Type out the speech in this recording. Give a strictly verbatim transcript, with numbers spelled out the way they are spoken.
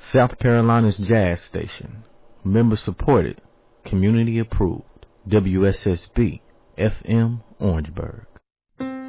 South Carolina's jazz station. Member supported. Community approved. W S S B F M Orangeburg.